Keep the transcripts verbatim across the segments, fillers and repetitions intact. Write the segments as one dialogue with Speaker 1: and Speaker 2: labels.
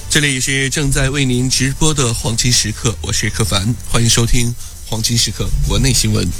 Speaker 1: 这里是正在为您直播的黄金时刻，我是柯凡，欢迎收听黄金时刻国内新闻。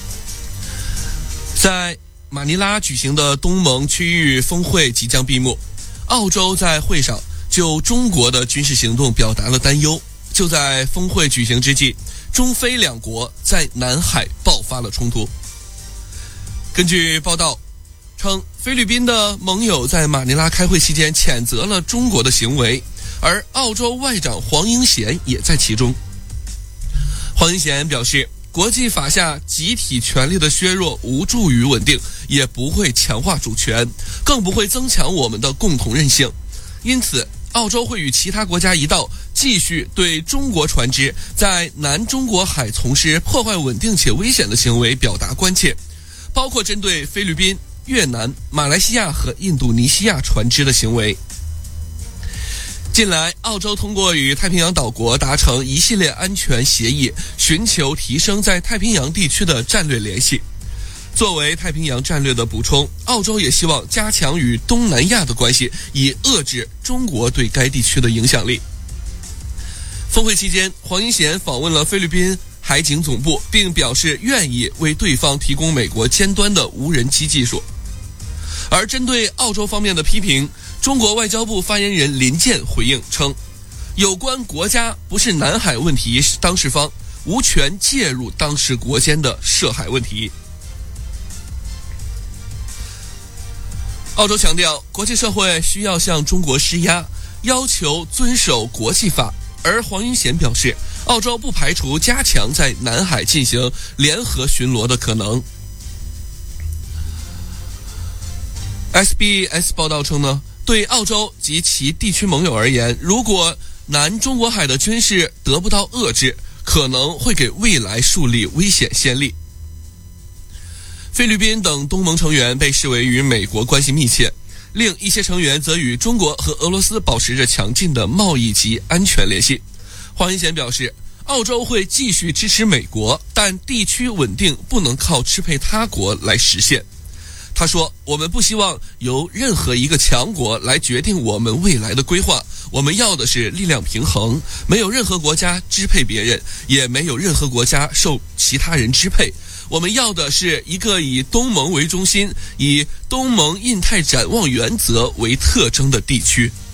Speaker 1: 在马尼拉举行的东盟区域峰会即将闭幕，澳洲在会上就中国的军事行动表达了担忧。就在峰会举行之际，中非两国在南海爆发了冲突。根据报道称，菲律宾的盟友在马尼拉开会期间谴责了中国的行为，而澳洲外长黄英贤也在其中。黄英贤表示，国际法下集体权力的削弱无助于稳定，也不会强化主权，更不会增强我们的共同韧性。因此，澳洲会与其他国家一道，继续对中国船只在南中国海从事破坏稳定且危险的行为表达关切，包括针对菲律宾、越南、马来西亚和印度尼西亚船只的行为。近来，澳洲通过与太平洋岛国达成一系列安全协议，寻求提升在太平洋地区的战略联系。作为太平洋战略的补充，澳洲也希望加强与东南亚的关系，以遏制中国对该地区的影响力。峰会期间，黄英贤访问了菲律宾海警总部，并表示愿意为对方提供美国尖端的无人机技术。而针对澳洲方面的批评，中国外交部发言人林健回应称，有关国家不是南海问题当事方，无权介入当事国间的涉海问题。澳洲强调，国际社会需要向中国施压，要求遵守国际法，而黄英贤表示，澳洲不排除加强在南海进行联合巡逻的可能。S B S 报道称呢，对澳洲及其地区盟友而言，如果南中国海的军事得不到遏制，可能会给未来树立危险先例。菲律宾等东盟成员被视为与美国关系密切，另一些成员则与中国和俄罗斯保持着强劲的贸易及安全联系。黄英贤表示，澳洲会继续支持美国，但地区稳定不能靠支配他国来实现。他说，我们不希望由任何一个强国来决定我们未来的规划，我们要的是力量平衡，没有任何国家支配别人，也没有任何国家受其他人支配。我们要的是一个以东盟为中心，以东盟印太展望原则为特征的地区。